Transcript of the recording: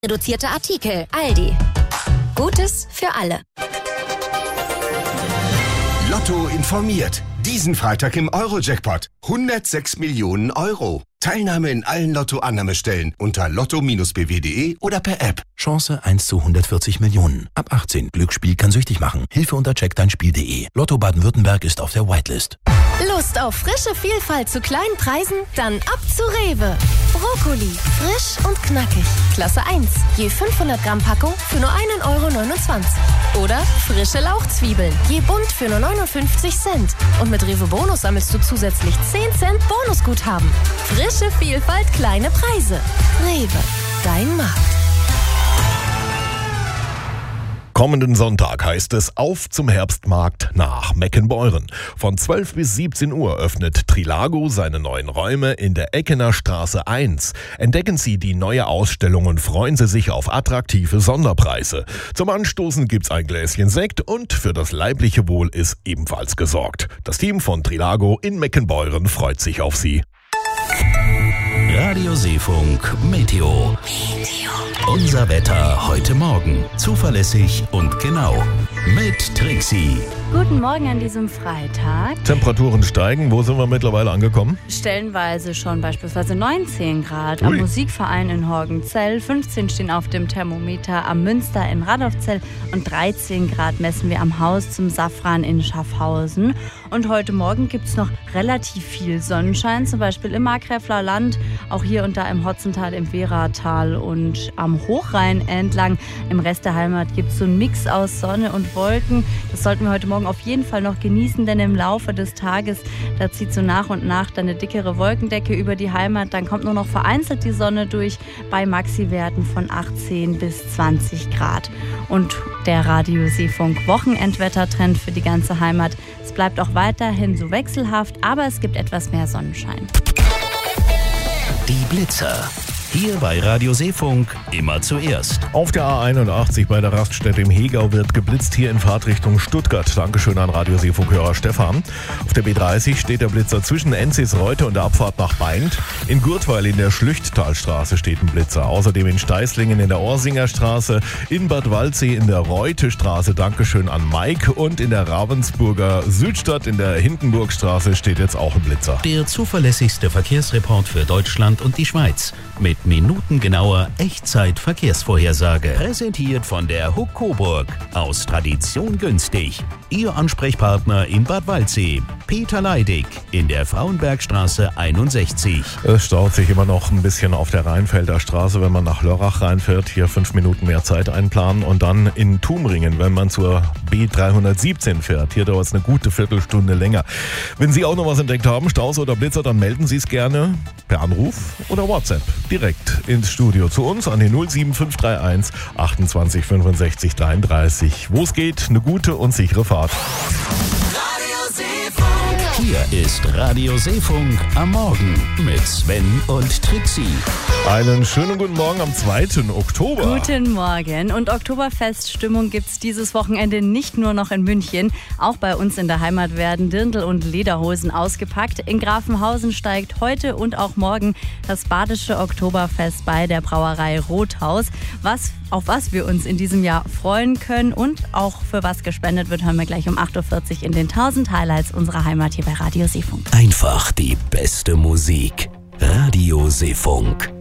Reduzierte Artikel. Aldi. Gutes für alle. Lotto informiert. Diesen Freitag im Euro-Jackpot. 106 Millionen Euro. Teilnahme in allen Lotto-Annahmestellen unter lotto-bw.de oder per App. Chance 1 zu 140 Millionen. Ab 18. Glücksspiel kann süchtig machen. Hilfe unter checkdeinspiel.de. Lotto Baden-Württemberg ist auf der Whitelist. Lust auf frische Vielfalt zu kleinen Preisen? Dann ab zu Rewe. Brokkoli, frisch und knackig. Klasse 1. Je 500 Gramm Packung für nur 1,29 €. Oder frische Lauchzwiebeln. Je bunt für nur 59 Cent. Und mit Rewe Bonus sammelst du zusätzlich 10 Cent Bonusguthaben. Frische Vielfalt, kleine Preise. Rewe, dein Markt. Kommenden Sonntag heißt es auf zum Herbstmarkt nach Meckenbeuren. Von 12 bis 17 Uhr öffnet Trilago seine neuen Räume in der Eckener Straße 1. Entdecken Sie die neue Ausstellung und freuen Sie sich auf attraktive Sonderpreise. Zum Anstoßen gibt's ein Gläschen Sekt und für das leibliche Wohl ist ebenfalls gesorgt. Das Team von Trilago in Meckenbeuren freut sich auf Sie. Radio Seefunk Meteo. Unser Wetter heute Morgen. Zuverlässig und genau. Mit Trixie. Guten Morgen an diesem Freitag. Temperaturen steigen. Wo sind wir mittlerweile angekommen? Stellenweise schon beispielsweise 19 Grad am Musikverein in Horgenzell, 15 stehen auf dem Thermometer am Münster in Radolfzell und 13 Grad messen wir am Haus zum Safran in Schaffhausen. Und heute Morgen gibt es noch relativ viel Sonnenschein, zum Beispiel im Markgräfler Land, auch hier und da im Hotzental, im Wehratal und am Hochrhein entlang. Im Rest der Heimat gibt es so einen Mix aus Sonne und Wolken. Das sollten wir heute Morgen auf jeden Fall noch genießen, denn im Laufe des Tages, da zieht so nach und nach dann eine dickere Wolkendecke über die Heimat. Dann kommt nur noch vereinzelt die Sonne durch bei Maxiwerten von 18 bis 20 Grad. Und der Radio Seefunk Wochenendwettertrend für die ganze Heimat. Es bleibt auch weiterhin so wechselhaft, aber es gibt etwas mehr Sonnenschein. Die Blitzer. Hier bei Radio Seefunk immer zuerst. Auf der A81 bei der Raststätte im Hegau wird geblitzt, hier in Fahrtrichtung Stuttgart. Dankeschön an Radio Seefunk-Hörer Stefan. Auf der B30 steht der Blitzer zwischen Enzis-Reute und der Abfahrt nach Beint. In Gurtweil in der Schlüchttalstraße steht ein Blitzer. Außerdem in Steißlingen in der Orsingerstraße, in Bad Waldsee in der Reutestraße. Dankeschön an Mike. Und in der Ravensburger Südstadt in der Hindenburgstraße steht jetzt auch ein Blitzer. Der zuverlässigste Verkehrsreport für Deutschland und die Schweiz. Mit minutengenauer Echtzeit-Verkehrsvorhersage. Präsentiert von der Huck Coburg. Aus Tradition günstig. Ihr Ansprechpartner in Bad Waldsee. Peter Leidig in der Frauenbergstraße 61. Es staut sich immer noch ein bisschen auf der Rheinfelder Straße, wenn man nach Lörrach reinfährt. Hier 5 Minuten mehr Zeit einplanen. Und dann in Tumringen, wenn man zur B317 fährt. Hier dauert es eine gute Viertelstunde länger. Wenn Sie auch noch was entdeckt haben, Staus oder Blitzer, dann melden Sie es gerne per Anruf oder WhatsApp. Direkt ins Studio zu uns an den 07531 28 65 33. Wo es geht, eine gute und sichere Fahrt. Hier ist Radio Seefunk am Morgen mit Sven und Trixie. Einen schönen guten Morgen am 2. Oktober. Guten Morgen. Und Oktoberfeststimmung gibt's dieses Wochenende nicht nur noch in München. Auch bei uns in der Heimat werden Dirndl und Lederhosen ausgepackt. In Grafenhausen steigt heute und auch morgen das badische Oktoberfest bei der Brauerei Rothaus. Auf was wir uns in diesem Jahr freuen können und auch für was gespendet wird, hören wir gleich um 8.40 Uhr in den 1000 Highlights unserer Heimat hier bei Radio Seefunk. Einfach die beste Musik. Radio Seefunk.